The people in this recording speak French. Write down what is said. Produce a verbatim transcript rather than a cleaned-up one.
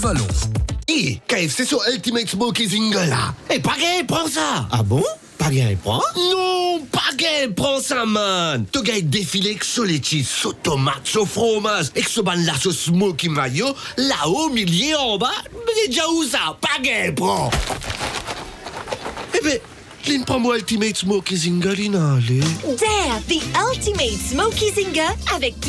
Vallon. Hi, K F C sur Ultimate Smoky Zingle là. Eh, pas gay, prends ça. Ah bon? Pas gay, prends? Non, pas gay, prends ça, man. Tu gars défilé avec sur les cheese, sur tomate, sur fromage, et que ce ban là, sur Smoky Mayo, là-haut, milieu, en bas. Mais déjà où ça? Pas gay, prends. Eh ben, Lynn, prends-moi Ultimate Smoky Zingle, allez. Dare the Ultimate Smoky Zinger avec